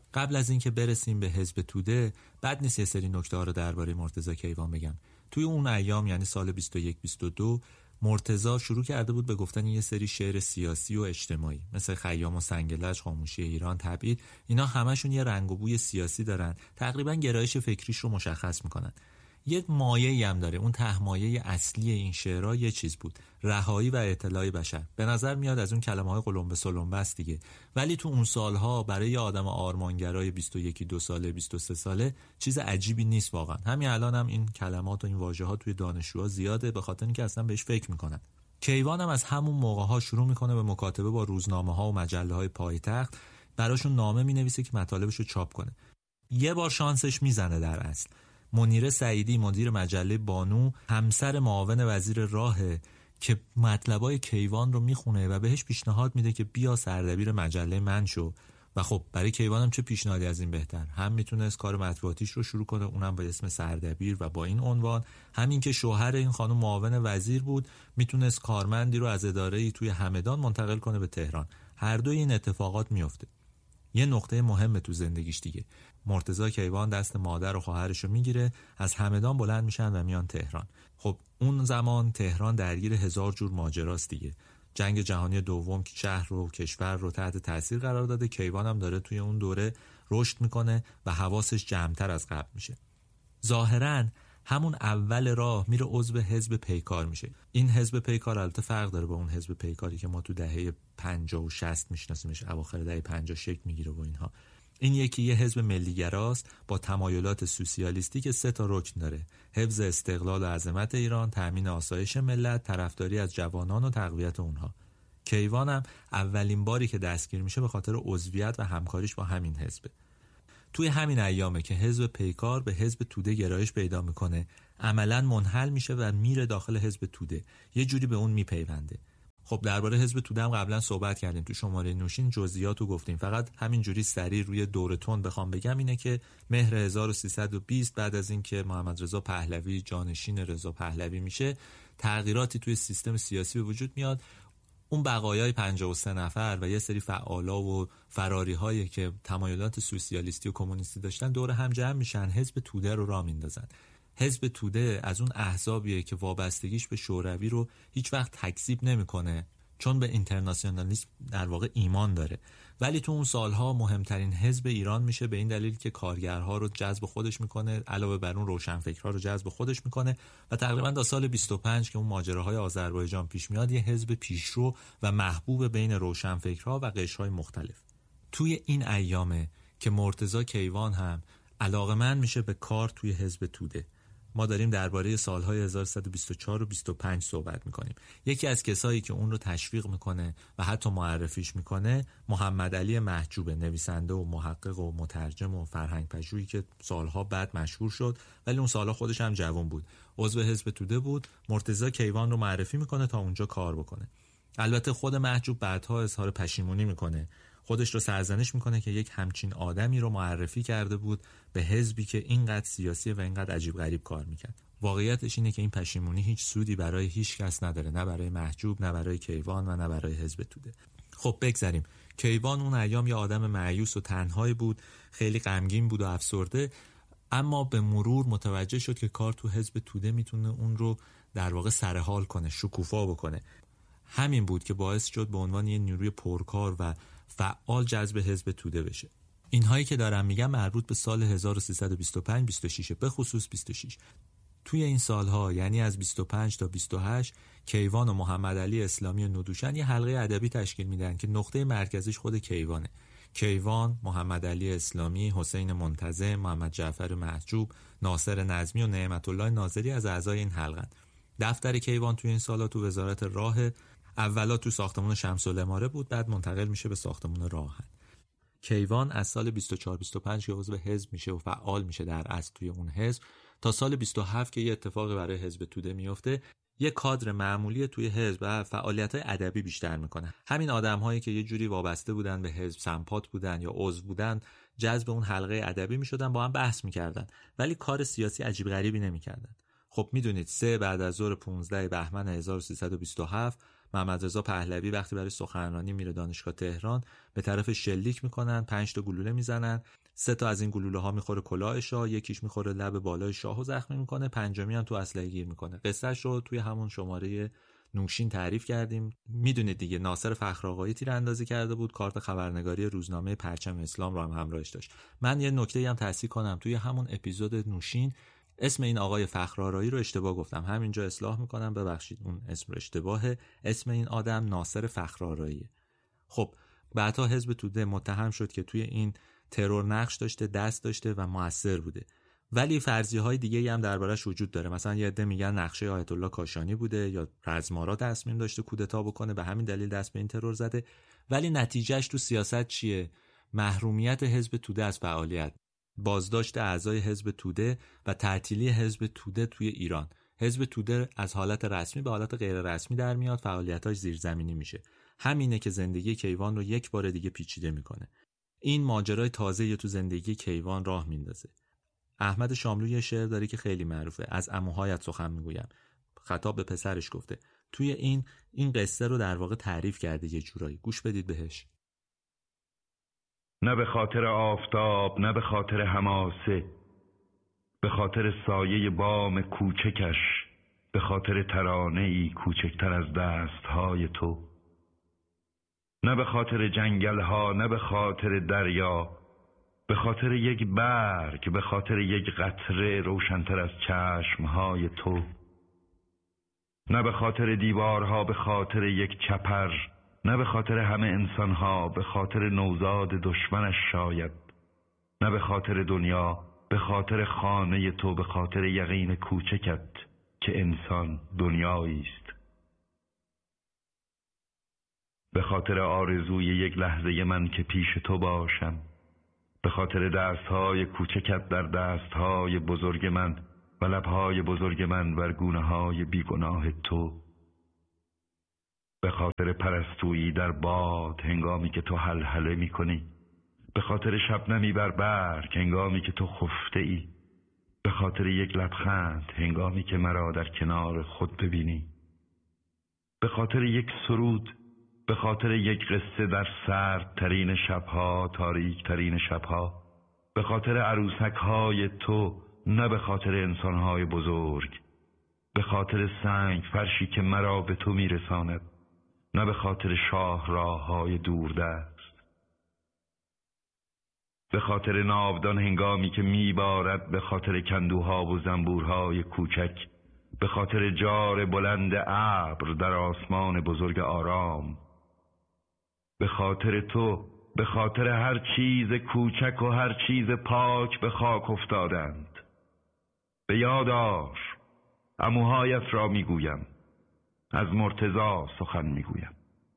قبل از اینکه برسیم به حزب توده، بد نیست یه سری نکته‌ها رو درباره مرتضی کیوان بگم. توی اون ایام یعنی سال 21-22 مرتضی شروع کرده بود به گفتن یه سری شعر سیاسی و اجتماعی مثل خیام و سنگلج، خاموشی ایران، تبعید. اینا همشون یه رنگ و بوی سیاسی دارن، تقریبا گرایش فکریش رو مشخص میکنن. یه مایه‌ای هم داره. اون ته مایه اصلی این شعرها یه چیز بود: رهایی و اطلاع بشر. به نظر میاد از اون کلمه‌های قلمبه سلمبه است دیگه، ولی تو اون سالها برای یه آدم آرمانگرای 21-2 ساله 23 ساله چیز عجیبی نیست واقعا. همین الان هم این کلمات و این واژه‌ها توی دانشجوها زیاده، به خاطر اینکه اصلا بهش فکر میکنن. کیوان هم از همون موقع‌ها شروع میکنه به مکاتبه با روزنامه‌ها و مجله‌های پایتخت، براشون نامه مینویسه که مطالبشو چاپ کنه. یه بار شانسش میزنه. در اصل منیره سعیدی، مدیر مجله بانو، همسر معاون وزیر راهه که مطلبای کیوان رو میخونه و بهش پیشنهاد میده که بیا سردبیر مجله من شو. و خب برای کیوان هم چه پیشنهادی از این بهتر؟ هم میتونست کار مطبوعاتیش رو شروع کنه، اونم با اسم سردبیر و با این عنوان. همین که شوهر این خانم معاون وزیر بود، میتونست کارمندی رو از اداره‌ای توی همدان منتقل کنه به تهران. هر دوی این اتفاقات میفته. یه نقطه مهمه تو زندگیش دیگه. مرتضی کیوان دست مادر و خواهرش رو میگیره، از همدان بلند میشن و میان تهران. خب اون زمان تهران درگیر هزار جور ماجراست دیگه. جنگ جهانی دوم که شهر و کشور رو تحت تاثیر قرار داده. کیوان هم داره توی اون دوره رشد میکنه و حواسش جمع‌تر از قبل میشه. ظاهراً همون اول راه میره عضو حزب پیکار میشه. این حزب پیکار البته فرق داره با اون حزب پیکاری که ما تو دهه 50 و 60 میشناسیمش، اواخر دهه 50 شکل میگیره و اینها. این یکی یه حزب ملیگراست با تمایلات سوسیالیستی که 3 تا رکن داره: حفظ استقلال و عظمت ایران، تامین آسایش ملت، طرفداری از جوانان و تقویت اونها. کیوان هم اولین باری که دستگیر میشه به خاطر عضویت و همکاریش با همین حزبه. توی همین ایامه که حزب پیکار به حزب توده گرایش پیدا میکنه، عملاً منحل میشه و میره داخل حزب توده، یه جوری به اون میپیونده. خب درباره حزب توده هم قبلا صحبت کردیم، تو شماره نوشین جزئیاتو گفتیم. فقط همین جوری سریع روی دورتون بخوام بگم اینه که مهر 1320 بعد از اینکه محمد رضا پهلوی جانشین رضا پهلوی میشه، تغییراتی توی سیستم سیاسی به وجود میاد. اون بقایای 53 نفر و یه سری فعالا و فراری هایی که تمایلات سوسیالیستی و کمونیستی داشتن دور هم جمع میشن، حزب توده رو راه میندازن. حزب توده از اون احزابیه که وابستگیش به شوروی رو هیچ وقت تکذیب نمیکنه، چون به اینترناسیونالیسم در واقع ایمان داره. ولی تو اون سالها مهمترین حزب ایران میشه، به این دلیل که کارگرها رو جذب خودش میکنه، علاوه بر اون روشنفکرها رو جذب خودش میکنه و تقریبا تا سال 25 که اون ماجراهای آذربایجان پیش میاد، یه حزب پیشرو و محبوب بین روشنفکرها و قشرهای مختلف. توی این ایامه که مرتضی کیوان هم علاقه‌مند میشه به کار توی حزب توده. ما داریم درباره سالهای 1124 و 25 صحبت میکنیم. یکی از کسایی که اون رو تشویق میکنه و حتی معرفیش میکنه محمد علی محجوب، نویسنده و محقق و مترجم و فرهنگ پژوهی که سالها بعد مشهور شد، ولی اون سالها خودش هم جوان بود، عضو حزب توده بود. مرتضی کیوان رو معرفی میکنه تا اونجا کار بکنه. البته خود محجوب بعدها اظهار پشیمونی میکنه، خودش رو سرزنش میکنه که یک همچین آدمی رو معرفی کرده بود به حزبی که اینقدر سیاسی و اینقدر عجیب غریب کار میکرد. واقعیتش اینه که این پشیمونی هیچ سودی برای هیچ کس نداره، نه برای محجوب، نه برای کیوان و نه برای حزب توده. خب بگذریم. کیوان اون ایام یه آدم مایوس و تنهایی بود، خیلی غمگین بود و افسرده، اما به مرور متوجه شد که کار تو حزب توده میتونه اون رو در واقع سرحال کنه، شکوفا بکنه. همین بود که باعث شد به عنوان یه نیروی پرکار و فعال جذب حزب توده بشه. اینهایی که دارم میگم مربوط به سال 1325-26، به خصوص 26. توی این سالها یعنی از 25 تا 28 کیوان و محمد علی اسلامی و ندوشن یه حلقه ادبی تشکیل میدن که نقطه مرکزیش خود کیوانه. کیوان، محمد علی اسلامی، حسین منتظم، محمد جعفر محجوب، ناصر نظمی و نعمت الله ناظری از اعضای این حلقه. دفتر کیوان توی این سالها تو وزارت راه، اولا تو ساختمان شمس العماره بود، بعد منتقل میشه به ساختمان راهن. کیوان از سال 24-25 که عضو حزب میشه و فعال میشه در اصل توی اون حزب، تا سال 27 که یه اتفاقی برای حزب توده میفته، یه کادر معمولی توی حزب و فعالیت‌های ادبی بیشتر میکنه. همین آدم‌هایی که یه جوری وابسته بودن به حزب، سمپات بودن یا عضو بودن، جذب اون حلقه ادبی میشدن، با هم بحث میکردن، ولی کار سیاسی عجیب غریبی نمیکردن. خب میدونید 3 بعد از ظهر 15 بهمن 1327 محمد رضا پهلوی وقتی برای سخنرانی میره دانشگاه تهران به طرف شلیک میکنن، 5 تا گلوله میزنن، 3 تا از این گلوله ها میخوره کلاه شاه، یکیش میخوره لب بالای شاهو زخمی میکنه، 5می هم تو اسلحه گیر میکنه. قصهش رو توی همون شماره نوشین تعریف کردیم. میدونید دیگه ناصر فخرآقایی تیراندازی کرده بود، کارت خبرنگاری روزنامه پرچم اسلام رو هم همراهش داشت. من یه نکته‌ای هم تصحیح کنم، توی همون اپیزود نوشین اسم این آقای فخرآقایی رو اشتباه گفتم، همینجا اصلاح میکنم، ببخشید اون اسم اشتباهه. اسم این آدم ناصر فخرآقایی. خب بعدها حزب توده متهم شد که توی این ترور نقش داشته، دست داشته و مؤثر بوده. ولی فرضیه‌های دیگه‌ای هم دربارش وجود داره. مثلا یه عده میگن نقشه آیت الله کاشانی بوده یا رزمارا تصمیم داشته کودتا بکنه، به همین دلیل دست به این ترور زده. ولی نتیجهش تو سیاست چیه؟ محرومیت حزب توده از فعالیت، بازداشت اعضای حزب توده و تعطیلی حزب توده توی ایران. حزب توده از حالت رسمی به حالت غیر رسمی در میاد، فعالیتاش زیرزمینی میشه. همینه که زندگی کیوان رو یک بار دیگه پیچیده میکنه. این ماجرای تازه‌ای تو زندگی کیوان راه میندازه. احمد شاملو یه شعر داره که خیلی معروفه، از عموهایت سخن میگویم. خطاب به پسرش گفته. توی این قصه رو در واقع تعریف کرده یه جورایی. گوش بدید بهش. نه به خاطر آفتاب، نه به خاطر حماسه، به خاطر سایه بام کوچکش، به خاطر ترانه‌ای کوچکتر از دستهای تو. نه به خاطر جنگل‌ها، نه به خاطر دریا، به خاطر یک برگ، به خاطر یک قطره روشن‌تر از چشمهای تو. نه به خاطر دیوارها، به خاطر یک چپر، نه به خاطر همه انسانها، به خاطر نوزاد دشمنش شاید. نه به خاطر دنیا، به خاطر خانه تو، به خاطر یقین کوچکت که انسان دنیایی است. به خاطر آرزوی یک لحظه من که پیش تو باشم، به خاطر دستهای کوچکت در دستهای بزرگ من و لبهای بزرگ من بر گونه‌های بیگناه تو. به خاطر پرستویی در باد هنگامی که تو هلهله می‌کنی، به خاطر شبنمی بر برگ هنگامی که تو خفته ای، به خاطر یک لبخند هنگامی که مرا در کنار خود ببینی، به خاطر یک سرود، به خاطر یک قصه در سردترین شبها، تاریکترین شبها، به خاطر عروسک‌های تو، نه به خاطر انسان‌های بزرگ، به خاطر سنگ فرشی که مرا به تو میرساند، نه به خاطر شاهراه‌های دوردست، به خاطر ناودان هنگامی که میبارد، به خاطر کندوها و زنبورهای کوچک، به خاطر جار بلند ابر در آسمان بزرگ آرام، به خاطر تو، به خاطر هر چیز کوچک و هر چیز پاک به خاک افتادند. به یاد آر، عموهایت را میگویم، از مرتضی سخن میگویم.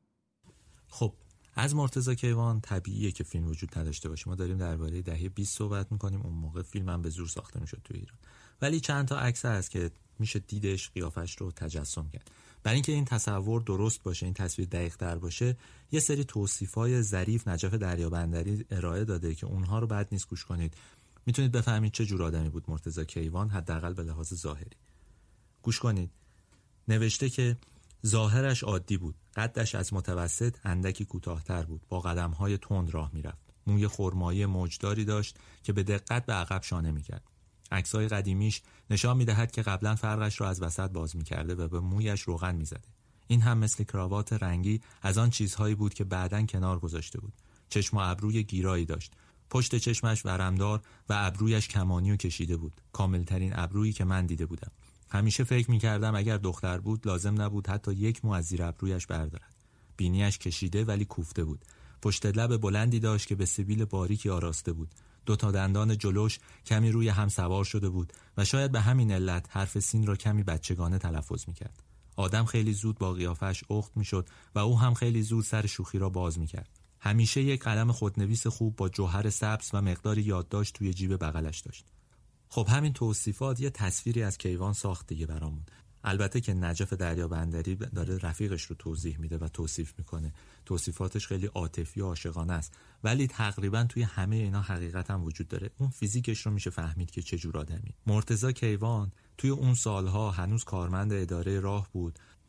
خب از مرتضی کیوان طبیعیه که فیلم وجود نداشته باشه. ما داریم درباره دهه 20 صحبت میکنیم، اون موقع فیلم هم به زور ساخته میشد تو ایران. ولی چند تا عکس هست که میشه دیدش، قیافش رو تجسم کرد. برای اینکه این تصور درست باشه، این تصویر دقیق تر باشه، یه سری توصیفای ظریف نجف دریابندری ارائه داده که اونها رو بد نیست گوش کنید. میتونید بفهمید چه جور آدمی بود مرتضی کیوان، حداقل به لحاظ ظاهری. گوش کنید. نوشته که ظاهرش عادی بود، قدش از متوسط اندکی کوتاه‌تر بود، با قدم‌های تند راه می‌رفت. موی خرمایی موجداری داشت که به دقت به عقب شانه می‌کرد. عکس‌های قدیمیش نشان می‌دهد که قبلا فرقش را از وسط باز می‌کرده و به مویش روغن می‌زده. این هم مثل کراوات رنگی از آن چیزهایی بود که بعداً کنار گذاشته بود. چشم و ابروی گیرایی داشت. پشت چشمش ورمدار و ابرویش کمانی و کشیده بود. کاملترین ابرویی که من دیده بودم. همیشه فکر می‌کردم اگر دختر بود لازم نبود حتی یک مو از زیر ابرویش بردارد. بینیش کشیده ولی کوفته بود. پشت لب بلندی داشت که به سبیل باریکی آراسته بود. 2 تا دندان جلوش کمی روی هم سوار شده بود و شاید به همین علت حرف سین را کمی بچگانه تلفظ می‌کرد. آدم خیلی زود با قیافش اخت می‌شد و او هم خیلی زود سر شوخی را باز می‌کرد. همیشه یک قلم خودنویس خوب با جوهر سبز و مقداری یادداشت توی جیب بغلش داشت. خب همین توصیفات یه تصویری از کیوان ساخت دیگه برامون. البته که نجف دریابندری داره رفیقش رو توضیح میده و توصیف میکنه. توصیفاتش خیلی عاطفی و عاشقانه است، ولی تقریبا توی همه اینا حقیقت هم وجود داره. اون فیزیکش رو میشه فهمید که چه جور آدمی. مرتضی کیوان توی اون سالها هنوز کارمند اداره راه بود.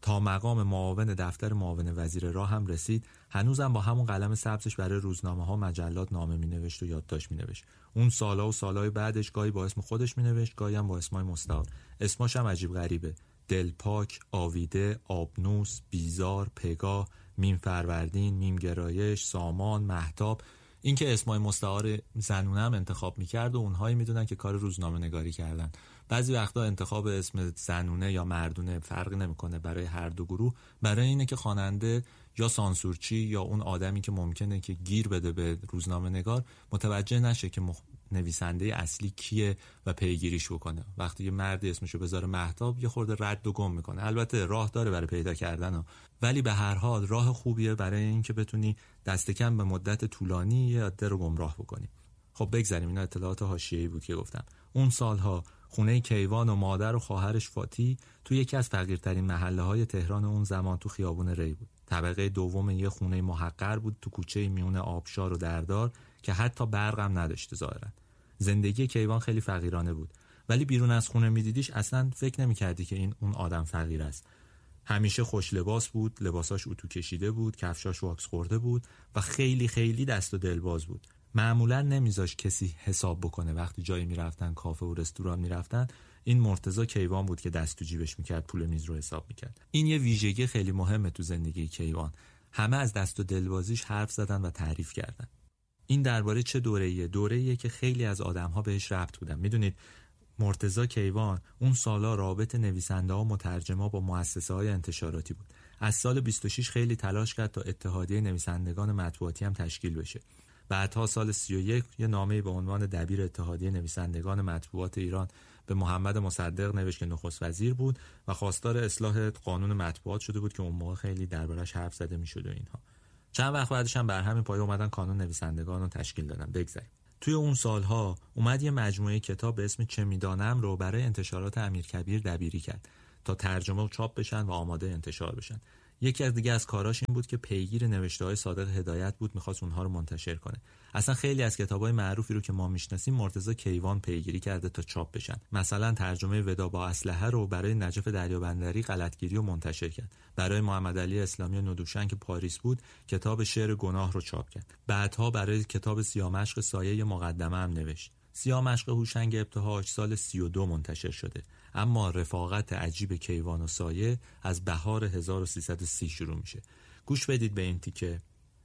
تا مقام معاون دفتر معاون وزیر راه هم رسید. هنوزم با همون قلم سبزش برای روزنامه‌ها مجلات نامه می‌نوشت و یادداشت می‌نوشت. اون سال‌ها و سال‌های بعدش گاهی با اسم خودش می‌نوشت، گاهی هم با اسمای مستعار. اسماش هم عجیب غریبه: دلپاک، آویده، آبنوس، بیزار، پگاه، میم فروردین، میم گرایش، سامان، مهتاب. این که اسمای مستعار زنونه هم انتخاب می‌کرد و اونهایی می‌دونن که کار روزنامه نگاری کردن. بعضی وقتا انتخاب اسم زنونه یا مردونه فرقی نمیکنه برای هر دو گروه، برای اینه که خواننده یا سانسورچی یا اون آدمی که ممکنه که گیر بده به روزنامه نگار متوجه نشه که نویسنده اصلی کیه و پیگیریش بکنه. وقتی یه مردی اسمشو بذاره مهتاب یه خورده رد و گم میکنه. البته راه داره برای پیدا کردن ولی به هر حال راه خوبیه برای اینکه بتونی دست کم به مدت طولانی یه عده رو گمراه بکنی. خب بگذاریم، اینا اطلاعات حاشیه‌ای بود که گفتم. اون سالها خونه کیوان و مادر و خواهرش فاتی تو یکی از فقیرترین محله‌های تهران اون زمان تو خیابون ری بود. طبقه دوم یه خونه محقر بود تو کوچه میون آبشار و دردار که حتی برق هم نداشته ظاهرا. زندگی کیوان خیلی فقیرانه بود، ولی بیرون از خونه میدیدیش اصلا فکر نمی‌کردی که این اون آدم فقیر است. همیشه خوش لباس بود، لباساش اتو کشیده بود، کفشاش واکس خورده بود و خیلی خیلی دست و دلباز بود. معمولا نمیذاش کسی حساب بکنه. وقتی جایی میرفتن، کافه و رستوران میرفتن، این مرتضی کیوان بود که دست تو جیبش میکرد، پول میز رو حساب میکرد. این یه ویژگی خیلی مهمه تو زندگی کیوان. همه از دست و دلبازیش حرف زدن و تعریف کردن. این درباره چه دوره‌ایه؟ دوره‌ایه که خیلی از آدم‌ها بهش ربط بودن. میدونید مرتضی کیوان اون سالا رابط نویسنده‌ها و مترجم‌ها با مؤسسه‌های انتشاراتی بود. از سال 26 خیلی تلاش کرد تا اتحادیه نویسندگان مطبوعاتی هم تشکیل بشه. بعدها سال 31 یه نامه‌ای به عنوان دبیر اتحادیه نویسندگان مطبوعات ایران به محمد مصدق نوشت که نخست وزیر بود و خواستار اصلاح قانون مطبوعات شده بود که اون موقع خیلی دربارش حرف زده می‌شد و اینها. چند وقت بعدش هم بر همین پایه اومدن قانون نویسندگان رو تشکیل دادن. بگذاریم. توی اون سالها اومد یه مجموعه کتاب به اسم چه میدانم رو برای انتشارات امیرکبیر دبیری کرد تا ترجمه و چاپ بشن و آماده انتشار بشن. یکی از دیگه از کاراش این بود که پیگیر نوشته‌های صادق هدایت بود، می‌خواست اونها رو منتشر کنه. اصلا خیلی از کتاب‌های معروفی رو که ما میشناسیم مرتضی کیوان پیگیری کرده تا چاپ بشن. مثلا ترجمه ودا با اسلحه رو برای نجف دریابندری غلطگیری و منتشر کرد. برای محمد علی اسلامی ندوشن که پاریس بود کتاب شعر گناه رو چاپ کرد. بعدها برای کتاب سیامشق سایه مقدمه هم نوشت. سیامشق هوشنگ ابتهاج سال 32 منتشر شده، اما رفاقت عجیب کیوان و سایه از بهار 1330 شروع میشه. گوش بدید به این تیکه.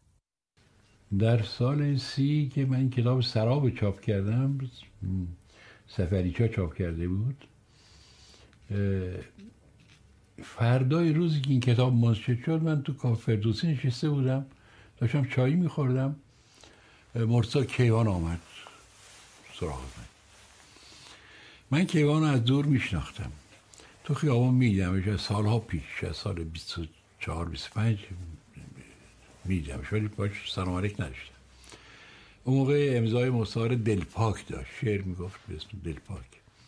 در سال 30 که من کتاب سراب چاپ کردم، سفریچا چاپ کرده بود، فردای روزی که این کتاب منتشر شد من تو کافه فردوسی نشسته بودم، داشتم چایی میخوردم، مرتضی کیوان آمد سراغ من کیوان رو از دور میشناختم، تو خیابان میدیدمش، از سالها پیش، از سال 24-25 میدیدمش، ولی باش سلام علیک نداشتم. اون موقع امضای مستعار دلپاک داشت، شعر میگفت به اسم دلپاک،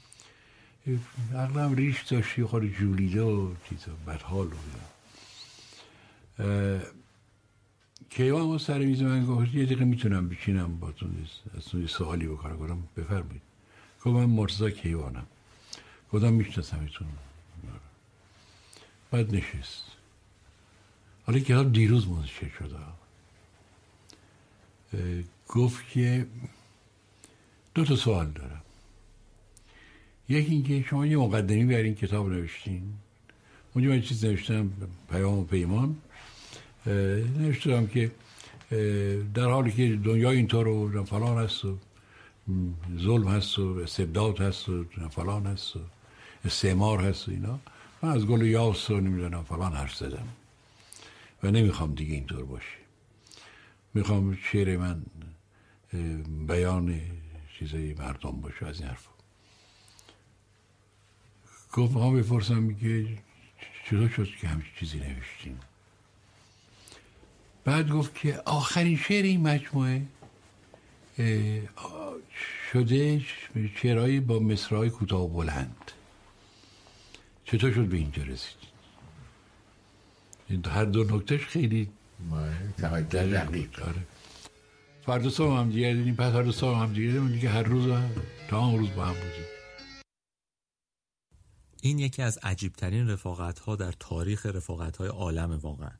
عقلم ریش داشت، یه خورده جولیده و چیزا بدحال و کیوان ما سر میز من گفت یه دقیقه میتونم بشینم باتون از سوالی بکنم؟ گفتم بفرمایید. گفت من مرتضی کیوانم. گفتم میشناسمتون. بعد نشست. حالا کتاب دیروز منتشر شده. گفت که 2 سوال دارم. یکی اینکه شما یه مقدمی بر این کتاب نوشتین. اونجا من چیز نوشتم، پیام و پیمان نوشتم که در حالی که دنیا اینطور و فلان هست و ظلم هست و استبداد هست و فلان هست و استعمار هست و اینا، من از گل یاس رو نمیدونم فلان حرف زدم و نمیخوام دیگه اینطور باشه. میخوام شعر من بیان چیزای مردم باشه، از این حرفا. گفت میخوام بپرسم میگه چطور شد که همچین چیزی نوشتیم؟ بعد گفت که آخرین شعر این مجموعه شده شعرهایی با مصرع‌های کوتاه و بلند. چطور شد به اینجا رسید؟ هر دو نکتهش خیلی دقیق. فردا صبح هم دیگه دیدیم، پس فردا صبح هم دیگه دیدیم، دیگه هر روز تا اون روز با هم بودیم. این یکی از عجیبترین رفاقت‌ها در تاریخ رفاقت‌های عالم واقعا.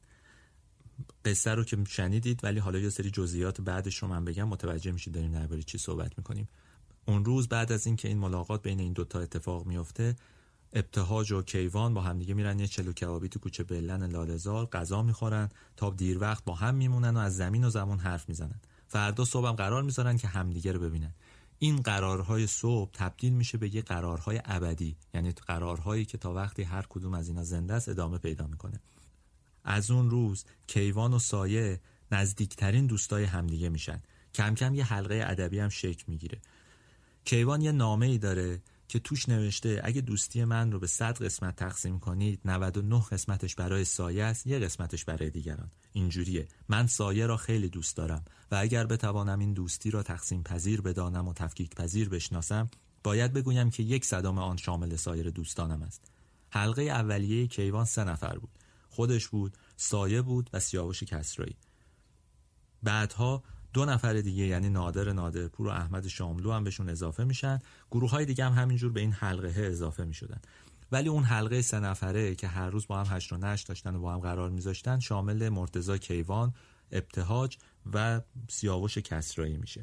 قصه رو که شنیدید، ولی حالا یه سری جزئیات بعدش رو من بگم متوجه میشید داریم درباره چی صحبت میکنیم. اون روز بعد از اینکه این ملاقات بین این دوتا اتفاق میفته، ابتهاج و کیوان با همدیگه میرن یه چلو کبابی تو کوچه بلن لاله‌زار غذا میخورن، تا دیر وقت با هم میمونن و از زمین و زمان حرف میزنن. فردا صبحم قرار میذارن که همدیگه رو ببینن. این قرارهای صبح تبدیل میشه به یه قرارهای ابدی، یعنی قرارهایی که تا وقتی هر کدوم از اینا زنده است ادامه پیدا میکنه. از اون روز کیوان و سایه نزدیکترین دوستای همدیگه میشن. کم کم یه حلقه ادبی هم شکل میگیره. کیوان یه نامه‌ای داره که توش نوشته اگه دوستی من رو به 100 قسمت تقسیم کنید 99 قسمتش برای سایه است، یه قسمتش برای دیگران. اینجوریه: من سایه را خیلی دوست دارم و اگر بتوانم این دوستی را تقسیم پذیر بدانم و تفکیک پذیر بشناسم، باید بگویم که 1/100 آن شامل سایر دوستانم است. حلقه اولیه کیوان 3 نفر بود. خودش بود، سایه بود و سیاوش کسرایی. بعدها 2 نفر دیگه یعنی نادرپور و احمد شاملو هم بهشون اضافه میشن. گروه‌های دیگه هم همینجور به این حلقه اضافه میشدن. ولی اون حلقه 3 نفره که هر روز با هم 8 و 9 داشتن و با هم قرار میذاشتن شامل مرتضی کیوان، ابتهاج و سیاوش کسرایی میشه.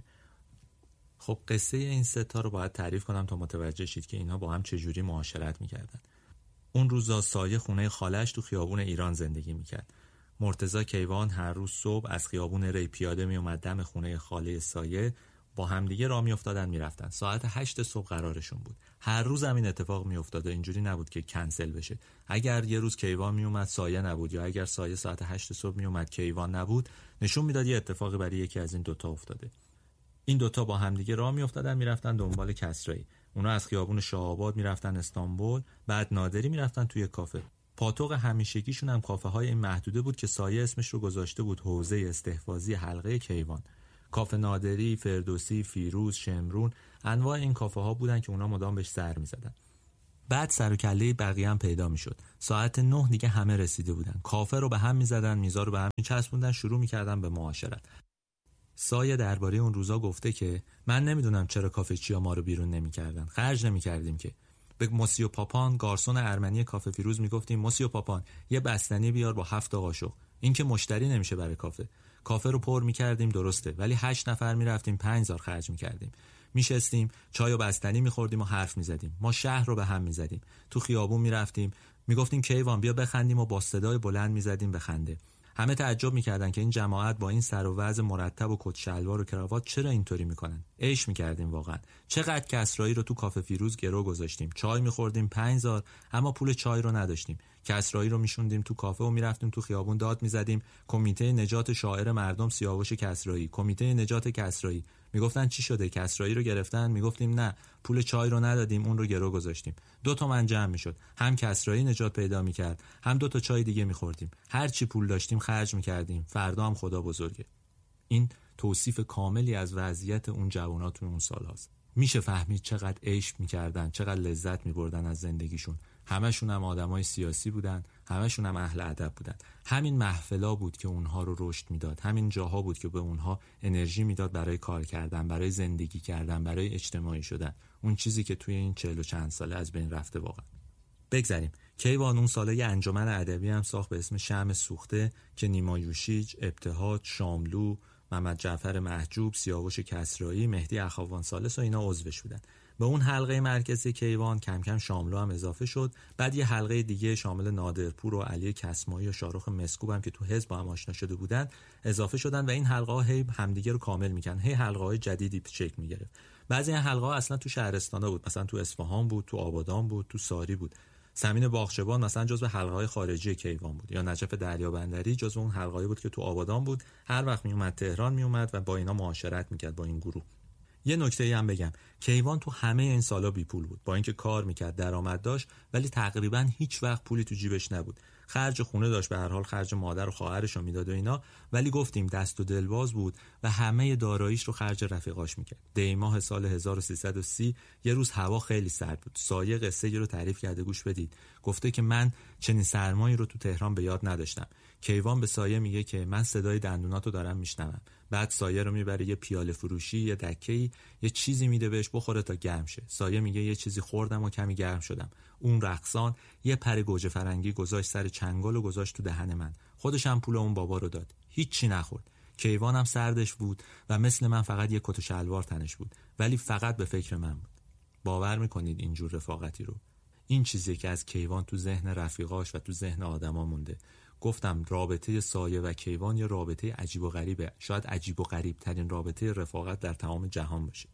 خب قصه این 3 تا رو باید تعریف کنم تا متوجه شید که اینا با هم چجوری معاشرت میکردن. اون روزا سایه خونه خالش تو خیابون ایران زندگی میکرد. مرتضی کیوان هر روز صبح از خیابون ری پیاده می اومد دم خونه خاله سایه، با همدیگه راه میافتادن میرفتن. ساعت 8 صبح قرارشون بود. هر روز هم این اتفاق میافتاد، اینجوری نبود که کنسل بشه. اگر یه روز کیوان می اومد سایه نبود، یا اگر سایه ساعت 8 صبح می اومد کیوان نبود، نشون میداد یه اتفاقی برای یکی از این دوتا افتاده. این دوتا با همدیگه راه میافتادن میرفتن دنبال کسرایی. اونا از خیابون شاه‌آباد میرفتن استانبول، بعد نادری میرفتن توی کافه. پاتوق همیشگیشون هم کافه های این محدوده بود که سایه اسمش رو گذاشته بود حوزه استحفاظی حلقه کیوان. کافه نادری، فردوسی، فیروز، شمرون، انواع این کافه ها بودن که اونا مدام بهش سر می‌زدن. بعد سر و کله بقیه هم پیدا میشد. ساعت 9 دیگه همه رسیده بودن. کافه رو به هم می‌زدن، میزا رو به هم می‌چسبوندن، شروع می‌کردن به معاشرت. سایه درباره اون روزا گفته که من نمیدونم چرا کافه چیا ما رو بیرون نمی‌کردن. خرج نمی‌کردیم که. به موسیو پاپان گارسون ارمنی کافه فیروز میگفتیم موسیو پاپان یه بستنی بیار با 7 تا قاشق. این که مشتری نمیشه برای کافه رو پر میکردیم درسته، ولی 8 نفر میرفتیم 5000 خرج میکردیم. میشستیم چای و بستنی میخوردیم و حرف میزدیم. ما شهر رو به هم میزدیم. تو خیابون میرفتیم میگفتیم کیوان بیا بخندیم و با صدای بلند میزدیم بخنده. همه تعجب میکردن که این جماعت با این سر و وضع مرتب و کت شلوار و کراوات چرا اینطوری میکنن. عیش میکردیم واقعا. چقدر کسرایی رو تو کافه فیروز گرو گذاشتیم. چای میخوردیم 5000 اما پول چای رو نداشتیم. کسرایی رو میشوندیم تو کافه و میرفتیم تو خیابون داد میزدیم کمیته نجات شاعر مردم سیاوش کسرایی، کمیته نجات کسرایی. میگفتن چی شده؟ کسرایی رو گرفتن؟ میگفتیم نه، پول چای رو ندادیم، اون رو گرو گذاشتیم. 2 تومن جمع میشد. هم کسرایی نجات پیدا میکرد، هم 2 تا چای دیگه میخوردیم. هر چی پول داشتیم خرج میکردیم. فردا هم خدا بزرگه. این توصیف کاملی از وضعیت اون جوانات تو اون سال‌هاست. میشه فهمید چقدر عیش میکردن، چقدر لذت میبردن از زندگیشون. همشون هم آدمای سیاسی بودن، همشون هم اهل ادب بودن. همین محفلا بود که اونها رو رشد میداد. همین جاها بود که به اونها انرژی میداد برای کار کردن، برای زندگی کردن، برای اجتماعی شدن. اون چیزی که توی این 40 و چند ساله از بین رفته واقعا. بگذریم. کیوان اون ساله یه انجمن ادبی هم ساخت به اسم شمع سوخته که نیما یوشیج، ابتهاج، شاملو، محمد جعفر محجوب، سیاوش کسرایی، مهدی اخوان ثالث و اینا عضوش بودن. به اون حلقه مرکزی کیوان کم کم شاملو هم اضافه شد. بعد یه حلقه دیگه شامل نادرپور و علی کسمایی و شاروخ مسکوب هم که تو حزب با هم آشنا شده بودن اضافه شدن و این حلقه ها هی همدیگه رو کامل میکنن. هی حلقه های جدیدی شکل میگرفت. بعضی این حلقه ها اصلا تو شهرستانا بود، مثلا تو اصفهان بود، تو آبادان بود، تو ساری بود. سمین باغچبان مثلا جزو حلقه‌های خارجی کیوان بود، یا نجف دریابندری جزو اون حلقه‌ای بود که تو آبادان بود. هر وقت میومد تهران میومد و با اینا معاشرت میکرد با این گروه. یه نکته‌ای هم بگم، کیوان تو همه این سالا بی پول بود. با اینکه کار میکرد، درآمد داشت، ولی تقریبا هیچ وقت پولی تو جیبش نبود. خرج خونه داشت، به هر حال خرج مادر و خواهرش رو میداد و اینا، ولی گفتیم دست و دلباز بود و همه داراییش رو خرج رفیقاش میکرد. دی ماه سال 1330 یه روز هوا خیلی سرد بود. سایه قصه رو تعریف کرده، گوش بدید. گفته که من چنین سرمایی رو تو تهران به یاد نداشتم. کیوان به سایه میگه که من صدای دندوناتو دارم میشنوم. بعد سایه رو میبره یه پیاله فروشی، یه دکه‌ای، یه چیزی میده بهش بخوره تا گرم شه. سایه میگه یه چیزی خوردم و کمی گرم شدم. اون رقصان یه پر گوجه فرنگی گذاشت سر چنگال و گذاشت تو دهن من. خودش هم پول اون بابا رو داد. هیچی نخورد. کیوان هم سردش بود و مثل من فقط یه کت و شلوار تنش بود، ولی فقط به فکر من بود. باور میکنید اینجور رفاقتی رو؟ این چیزی که از کیوان تو ذهن رفیقاش و تو ذهن آدما مونده. گفتم رابطه سایه و کیوان یه رابطه عجیب و غریبه، شاید عجیب و غریب ترین رابطه رفاقت در تمام جهان باشه.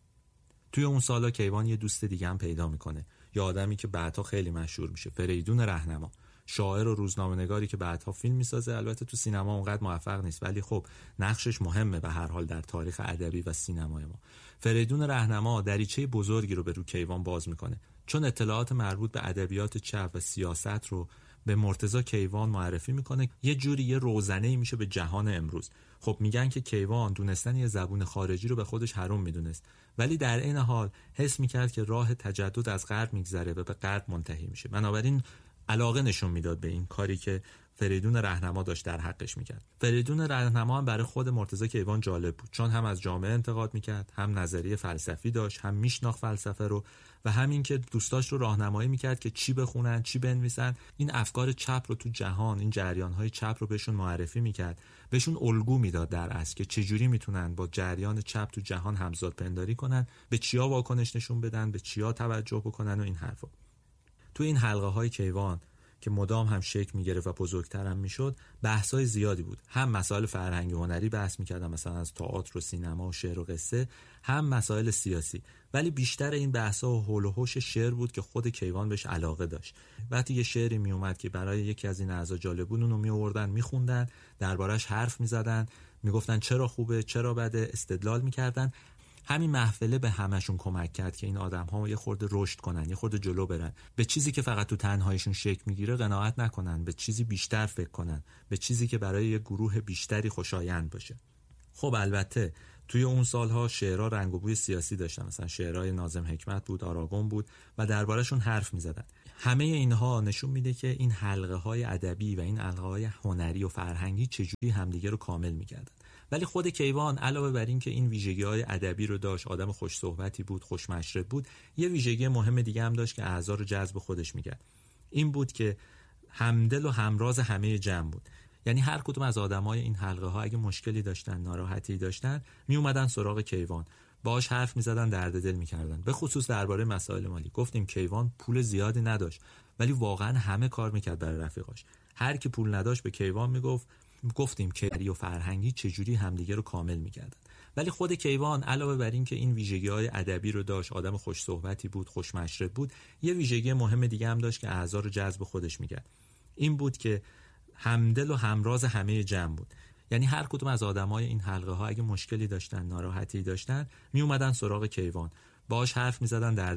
توی اون سالا کیوان یه دوست دیگه هم پیدا میکنه، یه آدمی که بعدها خیلی مشهور میشه، فریدون رهنما، شاعر و روزنامه‌نگاری که بعدها فیلم میسازه. البته تو سینما اونقدر موفق نیست، ولی خب نقشش مهمه به هر حال در تاریخ ادبی و سینمای ما. فریدون رهنما دریچه بزرگی رو به رو کیوان باز میکنه، چون اطلاعات مربوط به ادبیات چپ و سیاست رو به مرتضی کیوان معرفی میکنه. یه جوری یه روزنه‌ای میشه به جهان امروز. خب میگن که کیوان دونستن یه زبون خارجی رو به خودش حرام میدونست، ولی در این حال حس میکرد که راه تجدد از غرب میگذره و به غرب منتهی میشه. بنابراین علاقه نشون میداد به این کاری که فریدون رهنما داشت در حقش میکرد. فریدون رهنما هم برای خود مرتضی کیوان جالب بود، چون هم از جامعه انتقاد میکرد، هم نظریه فلسفی داشت، هم میشناخت فلسفه رو و همین که دوستاش رو راهنمایی میکرد که چی بخونن، چی بنویسن. این افکار چپ رو تو جهان، این جریان‌های چپ رو بهشون معرفی میکرد، بهشون الگو میداد در اصل که چجوری میتونن با جریان چپ تو جهان همزاد پنداری کنن، به چیا واکنش نشون بدن، به چیا توجه بکنن و این حرفا. تو این حلقه‌های کیوان که مدام هم شکل می‌گرفت و بزرگتر هم می‌شد، بحث‌های زیادی بود. هم مسائل فرهنگی هنری بحث می‌کردن، مثلا از تئاتر و سینما و شعر و قصه، هم مسائل سیاسی. ولی بیشتر این بحث‌ها و حول و حوش شعر بود که خود کیوان بهش علاقه داشت. وقتی یه شعری میومد که برای یکی از این اعضا جالب بود، اونو میآوردن می‌خوندن، دربارش حرف می‌زدن، میگفتن چرا خوبه، چرا بده، استدلال می‌کردن. همین محفله به همشون کمک کرد که این آدم‌ها یه خورده رشد کنن، یه خورده جلو برن، به چیزی که فقط تو تنهاییشون شکل میگیره قناعت نکنن، به چیزی بیشتر فکر کنن، به چیزی که برای یه گروه بیشتری خوشایند باشه. خب البته توی اون سالها شعرها رنگ و بوی سیاسی داشتن، مثلا شعرهای ناظم حکمت بود، آراگون بود و دربارشون حرف میزدن. همه اینها نشون میده که این حلقه‌های ادبی و این حلقه‌های هنری و فرهنگی چجوری همدیگه رو کامل می‌کردن. ولی خود کیوان علاوه بر این که این ویژگی‌های ادبی رو داشت، آدم خوش صحبتی بود، خوش مشرب بود، یه ویژگی مهم دیگه هم داشت که اعضا رو جذب خودش می‌کرد. این بود که همدل و همراز همه جمع بود. یعنی هر کدوم از آدمای این حلقه‌ها اگه مشکلی داشتن، ناراحتی داشتن، می اومدن سراغ کیوان، باهاش حرف می‌زدن، درد دل می‌کردن. به خصوص درباره مسائل مالی. گفتیم کیوان پول زیادی نداشت، ولی واقعا همه کار می‌کرد برای رفیقاش. هر کی پول نداشت به کیوان میگفت. گفتیم که و فرهنگی چجوری همدیگه رو کامل می‌کردن. ولی خود کیوان علاوه بر این که این ویژگی‌های ادبی رو داشت، آدم خوش صحبتی بود، خوش مشرب بود، یه ویژگی مهم دیگه هم داشت که اعضا رو جذب خودش می‌کرد. این بود که همدل و همراز همه جمع بود. یعنی هر کدوم از آدمای این حلقه‌ها اگه مشکلی داشتن، ناراحتی داشتن، می اومدن سراغ کیوان، باهاش حرف می‌زدن، درد